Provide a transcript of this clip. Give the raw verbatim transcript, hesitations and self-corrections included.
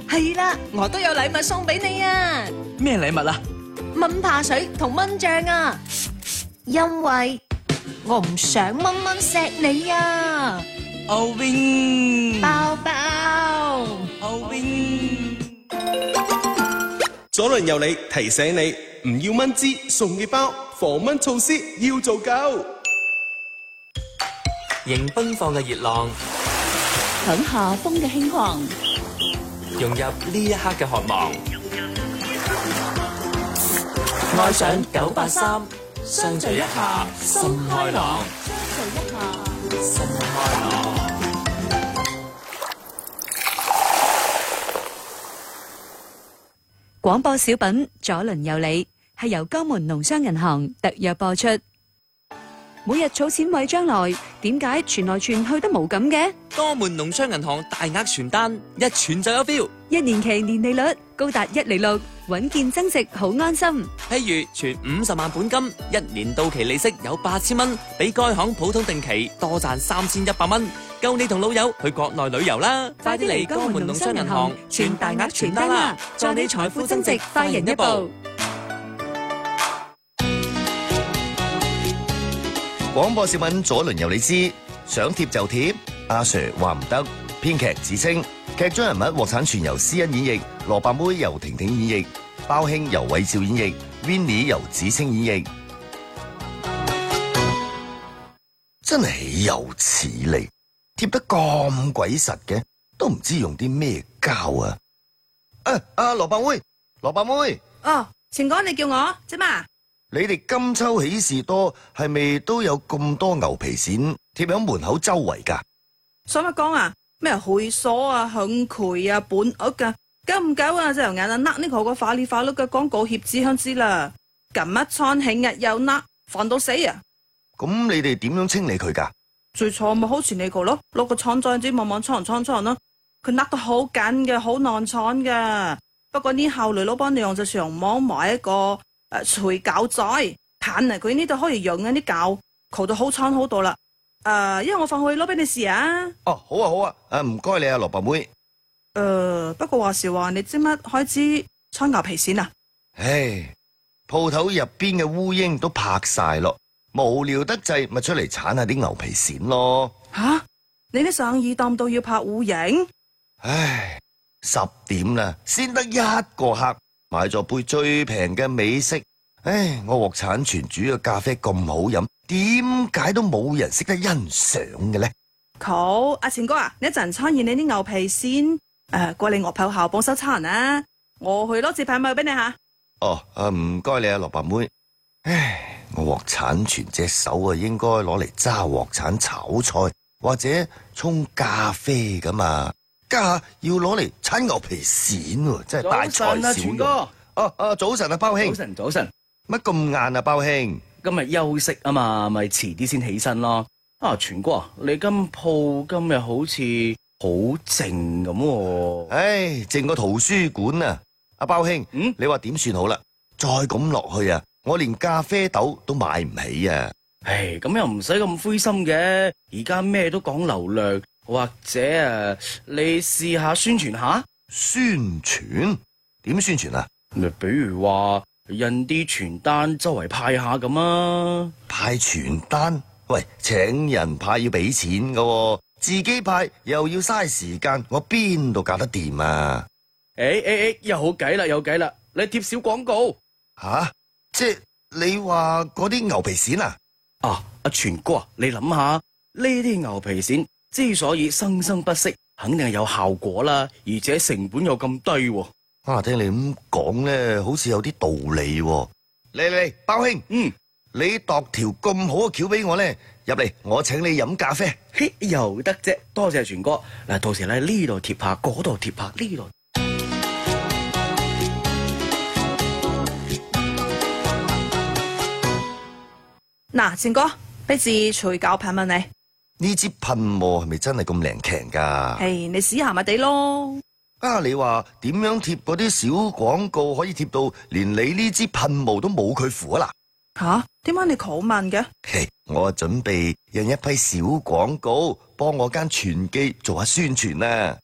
係啦，我都有禮物送俾你啊！ 咩禮物啊？ 蚊怕水同蚊帳啊！因為我唔想蚊蚊錫你啊！ 阿 Wing， 包包， 阿 Wing， 左鄰右里提醒你，唔要蚊滋送嘅包，防蚊措施要做夠。 迎奔放嘅熱浪， 等下風嘅輕狂， 融入呢一刻嘅渴望，愛上九八三，相聚一下，心開朗， 相聚一下， 心開朗。 廣播小品左鄰右里係由江門農商銀行特約播出。每日儲錢為將來，點解傳來傳去都冇咁嘅？ 江門農商銀行大額傳單，一傳就有 feel。 一年期年利率高達一厘六，穩健增值，好安心。 譬如存五十萬本金，一年到期利息有八千蚊，比該行普通定期多賺三千一百蚊，夠你同老友去國內旅遊啦！快啲嚟江門農商銀行傳大額傳單啦，助你財富增值，快人一步。 廣播小品左鄰右里知，想貼就貼，阿 Sir 話唔得。編劇子清，劇中人物獲產全由施恩演繹，蘿蔔妹由婷婷演繹，包兄由韋兆演繹 ，Winnie 由子清演繹。真係豈有此理，貼得咁鬼實嘅，都唔知用啲咩膠啊！啊啊，蘿蔔妹，蘿蔔妹， 哦，前哥你叫我啫嘛？ 你哋金秋喜事多，係咪都有咁多牛皮癬貼喺門口周圍噶？ 所乜講啊？咩會所啊、向渠啊、本屋啊，久唔久啊就由眼啊甩呢個個花里花碌嘅廣告貼紙向知啦。今日餐慶日又甩，煩到死啊！ 咁你哋點樣清理佢噶？ 最初咪好似你個咯，攞個廠仔紙慢慢搓搓搓咯，佢甩得好緊嘅，好難搓嘅。不過呢後來老闆娘就上網買一個。誒，除膠仔，近啊！佢呢度可以用嗰啲膠，塗到好慘好多啦。誒、呃，因為我放去攞俾你試啊。 哦，好啊，好啊，誒，唔該你啊，蘿蔔妹。誒、 呃，不過話時話，你知乜開支搓牛皮癬啊？ 唉，鋪頭入邊嘅烏蠅都拍晒咯，無聊得滯，咪出嚟鏟下啲牛皮癬咯。 吓、啊，你啲生意淡到要拍烏蠅？ 唉，十點啦，先得一個客。買咗杯最平嘅美式，唉！我獲產全煮嘅咖啡咁好飲，點解都冇人識得欣賞嘅咧？ 好，阿錢哥啊，你一陣搓完你啲牛皮癬，誒、呃，過嚟我鋪後幫手搓人啊！我去攞紙牌咪俾你吓。 哦，誒，唔該你啊，蘿蔔妹。唉，我獲產全隻手啊，應該攞嚟揸鑊鏟炒菜或者沖咖啡噶嘛。家下要攞嚟鏟牛皮癬喎，真係大材小用。哦哦，早晨啊，包兄。 早晨，早晨。 乜咁晏啊，包兄？ 今日休息啊嘛，咪遲啲先起身咯。啊，全哥，你間鋪今日好似好靜咁。 唉，靜過圖書館啊！阿包兄， 嗯， 你話點算好啦？再咁落去啊，我連咖啡豆都買唔起啊！ 唉，咁又唔使咁灰心嘅，而家咩都講流量。或者誒，你試下宣傳下。 宣傳？點宣傳啊？ 咪比如話印啲傳單周圍派下咁啊。 派傳單？喂，請人派要俾錢噶喎，自己派又要嘥時間，我邊度搞得掂啊？ 誒誒誒，有好計啦，有計啦，你貼小廣告。 吓？即係你話嗰啲牛皮癬啊？ 啊，阿全哥啊，你諗下呢啲牛皮癬之所以生生不息，肯定係有效果啦，而且成本又咁低喎。 啊，聽你咁講咧，好似有啲道理喎。嚟嚟，包兄， 嗯， 你度條咁好嘅橋俾我咧，入嚟，我請你飲咖啡。 嘿，又得啫，多謝全哥。嗱，到時咧呢度貼下，嗰度貼下，呢度。 嗱，錢哥，俾支除膠噴問你。 呢支噴霧係咪真係咁靈強噶？ 係，你試下咪地咯。 啊，你話點樣貼嗰啲小廣告可以貼到連你呢支噴霧都冇佢符啊？ 嗱，吓，點解你好問嘅？ 嘿，我準備印一批小廣告，幫我間傳記做下宣傳啊。